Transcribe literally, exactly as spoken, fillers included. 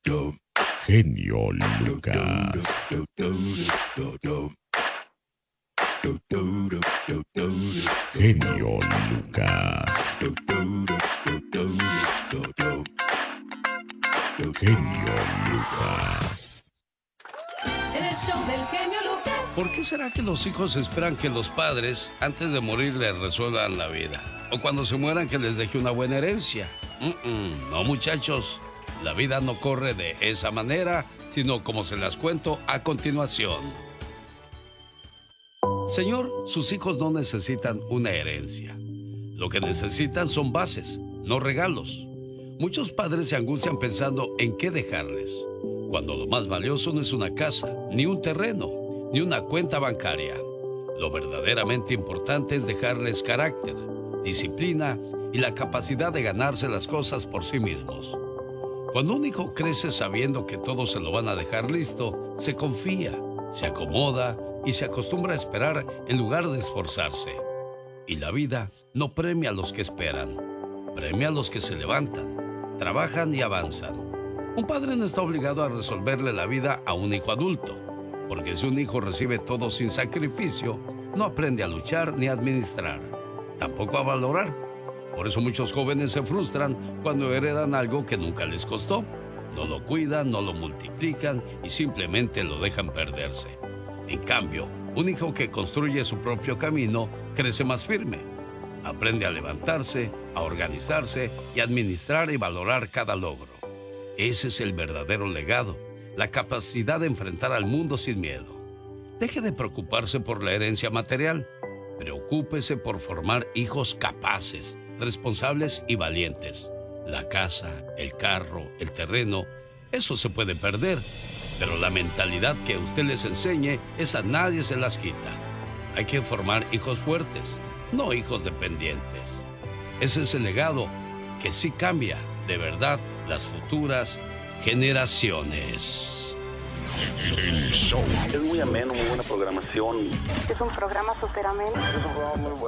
Genio Lucas. Genio Lucas. Genio Lucas. El show del genio Lucas. ¿Por qué será que los hijos esperan que los padres, antes de morir, les resuelvan la vida? O cuando se mueran, que les deje una buena herencia. Mm-mm, no, muchachos. La vida no corre de esa manera, sino como se las cuento a continuación. Señor, sus hijos no necesitan una herencia. Lo que necesitan son bases, no regalos. Muchos padres se angustian pensando en qué dejarles, cuando lo más valioso no es una casa, ni un terreno, ni una cuenta bancaria. Lo verdaderamente importante es dejarles carácter, disciplina y la capacidad de ganarse las cosas por sí mismos. Cuando un hijo crece sabiendo que todo se lo van a dejar listo, se confía, se acomoda y se acostumbra a esperar en lugar de esforzarse. Y la vida no premia a los que esperan, premia a los que se levantan, trabajan y avanzan. Un padre no está obligado a resolverle la vida a un hijo adulto, porque si un hijo recibe todo sin sacrificio, no aprende a luchar ni a administrar, tampoco a valorar. Por eso muchos jóvenes se frustran cuando heredan algo que nunca les costó. No lo cuidan, no lo multiplican y simplemente lo dejan perderse. En cambio, un hijo que construye su propio camino crece más firme. Aprende a levantarse, a organizarse y a administrar y valorar cada logro. Ese es el verdadero legado, la capacidad de enfrentar al mundo sin miedo. Deje de preocuparse por la herencia material. Preocúpese por formar hijos capaces, responsables y valientes. La casa, el carro, el terreno, eso se puede perder, pero la mentalidad que usted les enseñe, esa nadie se las quita. Hay que formar hijos fuertes, no hijos dependientes. Ese es el legado que sí cambia, de verdad, las futuras generaciones. El show. Es muy ameno, muy buena programación. Es un programa súper ameno. Es un programa muy bueno.